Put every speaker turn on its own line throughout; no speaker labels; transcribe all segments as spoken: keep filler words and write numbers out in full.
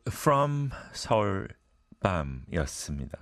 From 서울 밤이었습니다.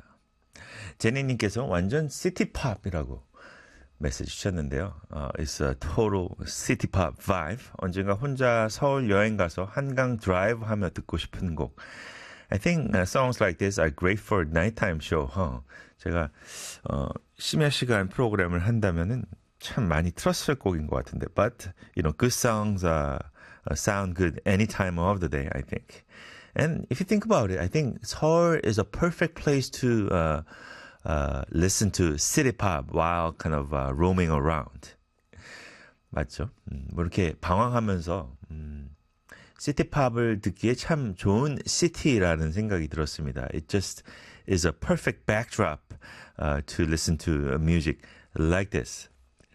제니님께서 완전 시티팝이라고 메시지 주셨는데요. Uh, it's a total city pop vibe. 언젠가 혼자 서울 여행 가서 한강 드라이브 하며 듣고 싶은 곡. I think uh, songs like this are great for nighttime show. Huh? 제가 어, 심야 시간 프로그램을 한다면은 참 많이 틀었을 곡인 것 같은데. But you know, good songs uh, uh, sound good any time of the day. I think. And if you think about it, I think Seoul is a perfect place to uh, uh, listen to city pop while kind of uh, roaming around. 맞죠? 음, 뭐 이렇게 방황하면서 음, 시티팝을 듣기에 참 좋은 시티라는 생각이 들었습니다. It just is a perfect backdrop uh, to listen to music like this.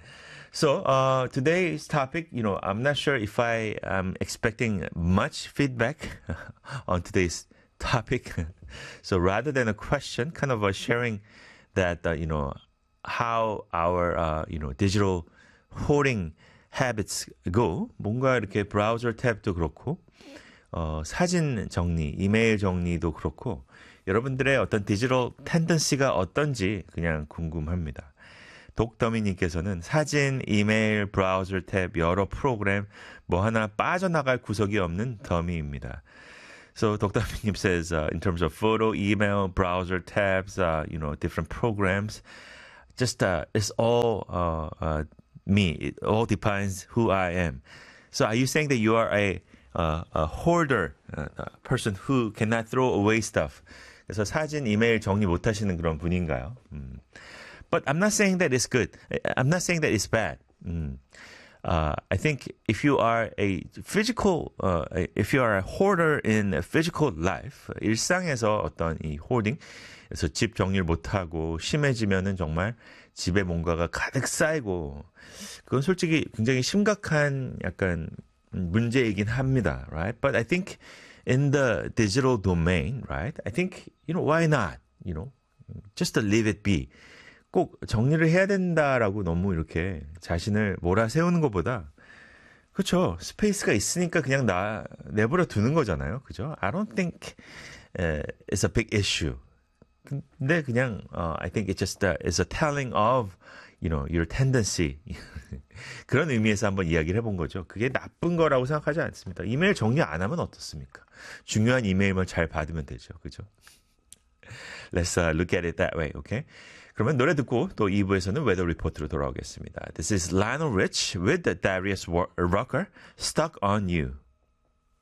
So uh, today's topic, you know, I'm not sure if I am expecting much feedback on today's topic. So rather than a question, kind of a sharing that, uh, you know, how our, uh, you know, digital hoarding habits go. 뭔가 이렇게 브라우저 탭도 그렇고, 어, 사진 정리, 이메일 정리도 그렇고, 여러분들의 어떤 디지털 텐던시가 어떤지 그냥 궁금합니다. 독더미님께서는 사진, 이메일, 브라우저 탭, 여러 프로그램 뭐 하나 빠져나갈 구석이 없는 더미입니다. So 독더미님 says uh, in terms of photo, email, browser tabs, uh, you know, different programs, just uh, it's all uh, uh, me. It all defines who I am. So are you saying that you are a uh, a hoarder, uh, a person who cannot throw away stuff? 그래서 사진, 이메일 정리 못 하시는 그런 분인가요? 음. But I'm not saying that it's good. I'm not saying that it's bad. Mm. Uh, I think if you are a physical, uh, if you are a hoarder in a physical life, 일상에서 어떤 이 hoarding, 그래서 집 정리를 못하고 심해지면은 정말 집에 뭔가가 가득 쌓이고, 그건 솔직히 굉장히 심각한 약간 문제이긴 합니다, right? But I think in the digital domain, right? I think, you know, why not? You know, just to leave it be. 꼭 정리를 해야 된다라고 너무 이렇게 자신을 몰아세우는 것보다 그렇죠. 스페이스가 있으니까 그냥 나 내버려 두는 거잖아요. 그죠? I don't think uh, it's a big issue. 근데 그냥 uh, I think it just uh, is a telling of you know your tendency. 그런 의미에서 한번 이야기를 해본 거죠. 그게 나쁜 거라고 생각하지 않습니다. 이메일 정리 안 하면 어떻습니까? 중요한 이메일만 잘 받으면 되죠. 그죠? Let's uh, look at it that way, okay? 그러면 노래 듣고 또 이 부에서는 웨더 리포트로 돌아오겠습니다. This is Lionel Rich with Darius Rucker, Stuck on You.